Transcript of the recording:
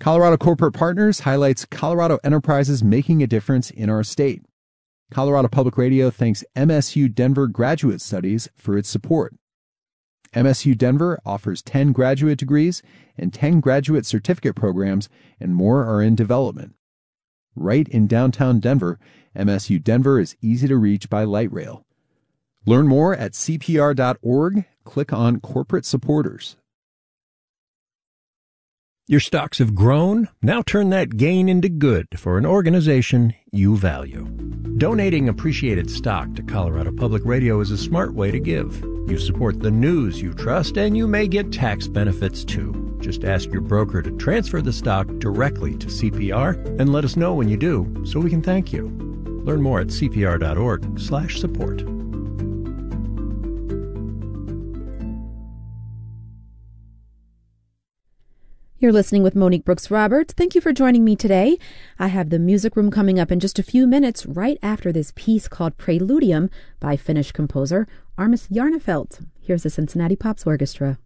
Colorado Corporate Partners highlights Colorado enterprises making a difference in our state. Colorado Public Radio thanks MSU Denver Graduate Studies for its support. MSU Denver offers 10 graduate degrees and 10 graduate certificate programs, and more are in development. Right in downtown Denver, MSU Denver is easy to reach by light rail. Learn more at cpr.org. Click on Corporate Supporters. Your stocks have grown. Now turn that gain into good for an organization you value. Donating appreciated stock to Colorado Public Radio is a smart way to give. You support the news you trust, and you may get tax benefits too. Just ask your broker to transfer the stock directly to CPR and let us know when you do so we can thank you. Learn more at cpr.org/support. You're listening with Monique Brooks Roberts. Thank you for joining me today. I have the Music Room coming up in just a few minutes right after this piece called Preludium by Finnish composer Armis Jarnefelt. Here's the Cincinnati Pops Orchestra.